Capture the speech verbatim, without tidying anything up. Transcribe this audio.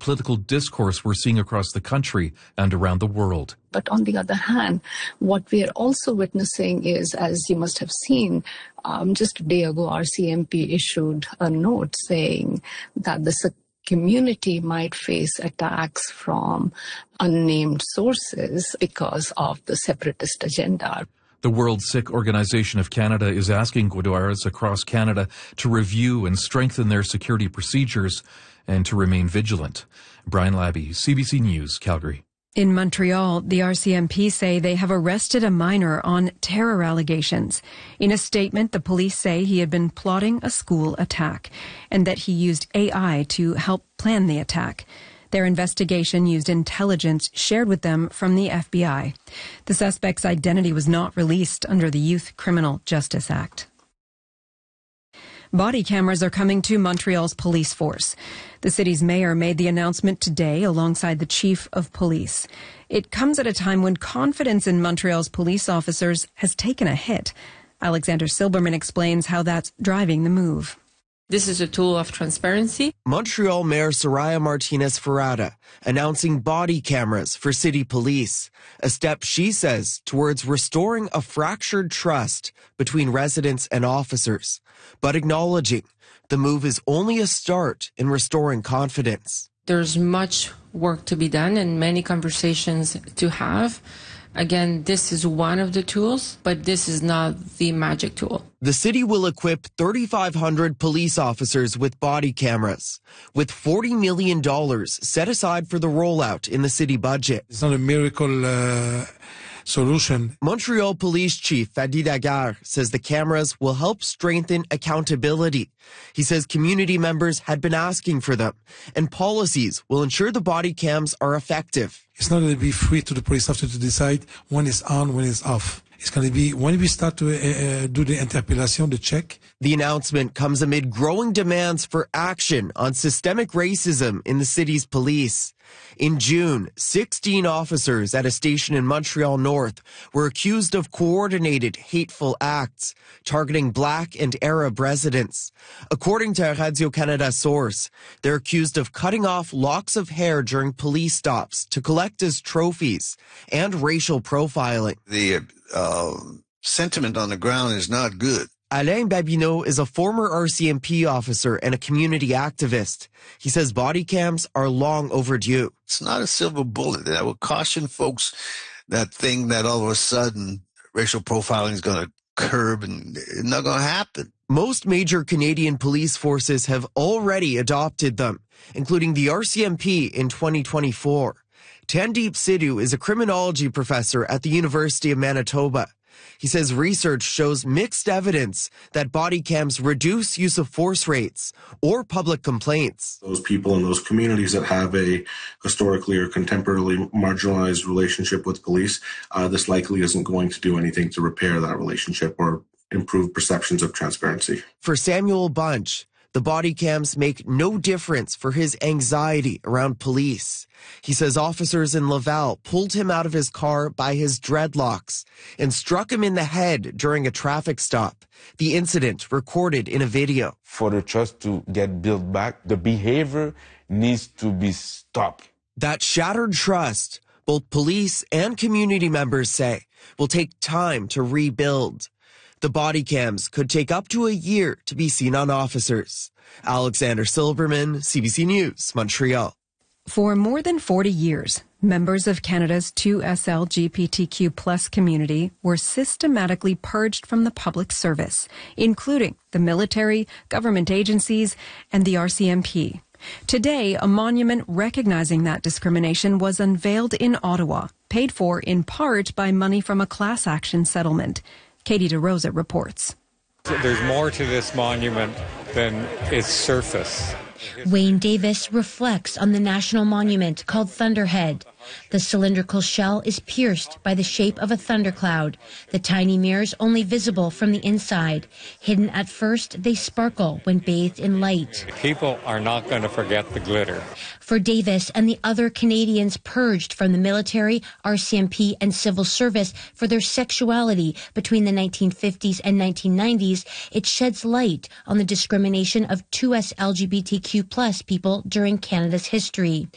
political discourse we're seeing across the country and around the world. But on the other hand, what we are also witnessing is, as you must have seen, um, just a day ago, R C M P issued a note saying that the community might face attacks from unnamed sources because of the separatist agenda. The World Sikh Organization of Canada is asking Gurdwaras across Canada to review and strengthen their security procedures and to remain vigilant. Brian Labby, C B C News, Calgary. In Montreal, the R C M P say they have arrested a minor on terror allegations. In a statement, the police say he had been plotting a school attack and that he used A I to help plan the attack. Their investigation used intelligence shared with them from the F B I. The suspect's identity was not released under the Youth Criminal Justice Act. Body cameras are coming to Montreal's police force. The city's mayor made the announcement today alongside the chief of police. It comes at a time when confidence in Montreal's police officers has taken a hit. Alexander Silberman explains how that's driving the move. This is a tool of transparency. Montreal Mayor Soraya Martinez-Ferrada announcing body cameras for city police, a step she says towards restoring a fractured trust between residents and officers, but acknowledging the move is only a start in restoring confidence. There's much work to be done and many conversations to have. Again, this is one of the tools, but this is not the magic tool. The city will equip thirty-five hundred police officers with body cameras, with forty million dollars set aside for the rollout in the city budget. It's not a miracle uh, solution. Montreal Police Chief Fadi Daguerre says the cameras will help strengthen accountability. He says community members had been asking for them, and policies will ensure the body cams are effective. It's not going to be free to the police officer to decide when it's on, when it's off. It's going to be when we start to uh, do the interpellation, the check. The announcement comes amid growing demands for action on systemic racism in the city's police. In June, sixteen officers at a station in Montreal North were accused of coordinated hateful acts targeting Black and Arab residents. According to a Radio-Canada source, they're accused of cutting off locks of hair during police stops to collect as trophies and racial profiling. The uh, sentiment on the ground is not good. Alain Babineau is a former R C M P officer and a community activist. He says body cams are long overdue. It's not a silver bullet. I would caution folks that think that all of a sudden racial profiling is going to curb, and it's not going to happen. Most major Canadian police forces have already adopted them, including the R C M P in twenty twenty-four. Tandeep Sidhu is a criminology professor at the University of Manitoba. He says research shows mixed evidence that body cams reduce use of force rates or public complaints. Those people in those communities that have a historically or contemporarily marginalized relationship with police, uh, this likely isn't going to do anything to repair that relationship or improve perceptions of transparency. For Samuel Bunch, the body cams make no difference for his anxiety around police. He says officers in Laval pulled him out of his car by his dreadlocks and struck him in the head during a traffic stop. The incident recorded in a video. For the trust to get built back, the behavior needs to be stopped. That shattered trust, both police and community members say, will take time to rebuild. The body cams could take up to a year to be seen on officers. Alexander Silberman, C B C News, Montreal. For more than forty years, members of Canada's two S L G B T Q plus community were systematically purged from the public service, including the military, government agencies, and the R C M P. Today, a monument recognizing that discrimination was unveiled in Ottawa, paid for in part by money from a class action settlement. Katie DeRosa reports. There's more to this monument than its surface. Wayne Davis reflects on the national monument called Thunderhead. The cylindrical shell is pierced by the shape of a thundercloud, the tiny mirrors only visible from the inside. Hidden at first, they sparkle when bathed in light. People are not going to forget the glitter. For Davis and the other Canadians purged from the military, R C M P, and civil service for their sexuality between the nineteen fifties and nineteen nineties, it sheds light on the discrimination of two S L G B T Q plus people during Canada's history.